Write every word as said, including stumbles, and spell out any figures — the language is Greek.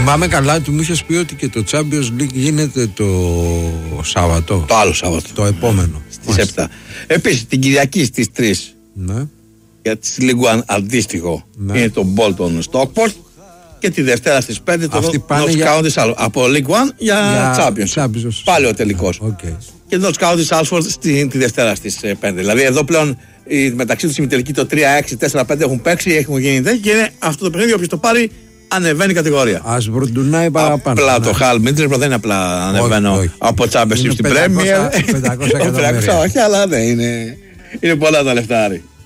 θυμάμαι καλά, του μου είχες πει ότι και το Champions League γίνεται το Σάββατο. Το άλλο Σάββατο. Το επόμενο. Στις επτά. Επίσης την Κυριακή στις τρεις. Ναι. Για τη League One αντίστοιχο Ναι. είναι το Bolton Stockport. Και τη Δευτέρα στις πέντε το Notts για... County Salford. Από League One για, για Champions. Champions. Πάλι ο τελικός. Okay. Και το Notts County Salford στη, τη Δευτέρα στις πέντε. Δηλαδή εδώ πλέον η, μεταξύ τους ημιτελικοί το τρία έξι τέσσερα πέντε έχουν παίξει, έχουν γίνει δε, και είναι αυτό το παιχνίδι. Όποιος το πάρει ανεβαίνει κατηγορία. Ας βροντουνάει παραπάνω. Απλά ναι. το Χαλ Μίντρεσμπρο δεν είναι απλά ανεβαίνω όχι, όχι. από Champions στην Premier. πεντακόσια εκατομμύρια. Όχι, αλλά δεν είναι. Είναι πολλά τα λεφτά.